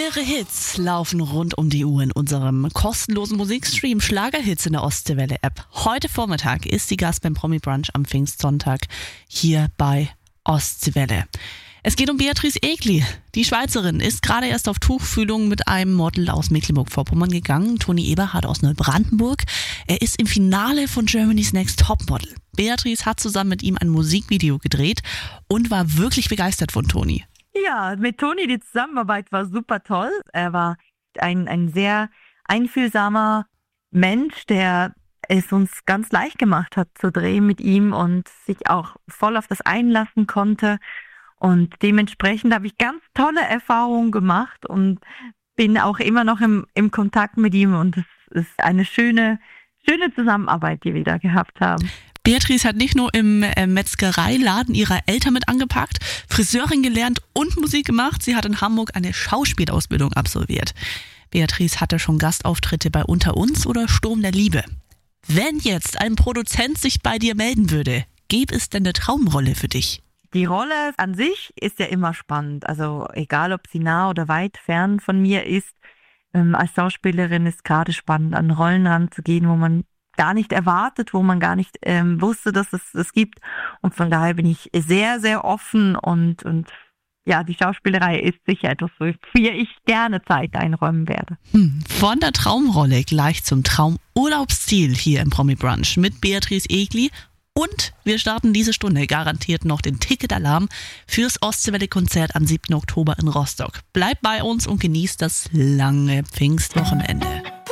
Ihre Hits laufen rund um die Uhr in unserem kostenlosen Musikstream Schlagerhits in der Ostseewelle-App. Heute Vormittag ist sie Gast beim Promi-Brunch am Pfingstsonntag hier bei Ostseewelle. Es geht um Beatrice Egli. Die Schweizerin ist gerade erst auf Tuchfühlung mit einem Model aus Mecklenburg-Vorpommern gegangen, Toni Eberhardt aus Neubrandenburg. Er ist im Finale von Germany's Next Topmodel. Beatrice hat zusammen mit ihm ein Musikvideo gedreht und war wirklich begeistert von Toni. Ja, mit Toni, die Zusammenarbeit war super toll. Er war ein sehr einfühlsamer Mensch, der es uns ganz leicht gemacht hat zu drehen mit ihm und sich auch voll auf das einlassen konnte. Und dementsprechend habe ich ganz tolle Erfahrungen gemacht und bin auch immer noch im Kontakt mit ihm. Und es ist eine schöne Zusammenarbeit, die wir da gehabt haben. Beatrice hat nicht nur im Metzgereiladen ihrer Eltern mit angepackt, Friseurin gelernt und Musik gemacht. Sie hat in Hamburg eine Schauspielausbildung absolviert. Beatrice hatte schon Gastauftritte bei Unter uns oder Sturm der Liebe. Wenn jetzt ein Produzent sich bei dir melden würde, gäbe es denn eine Traumrolle für dich? Die Rolle an sich ist ja immer spannend. Also egal, ob sie nah oder weit fern von mir ist, als Schauspielerin ist gerade spannend, an Rollen ranzugehen, wo man gar nicht erwartet, wo man gar nicht wusste, dass es gibt. Und von daher bin ich sehr, sehr offen und ja, die Schauspielerei ist sicher etwas, wofür ich gerne Zeit einräumen werde. Von der Traumrolle gleich zum Traumurlaubsziel hier im Promi-Brunch mit Beatrice Egli. Und wir starten diese Stunde garantiert noch den Ticketalarm fürs Ostseewelle-Konzert am 7. Oktober in Rostock. Bleibt bei uns und genießt das lange Pfingstwochenende.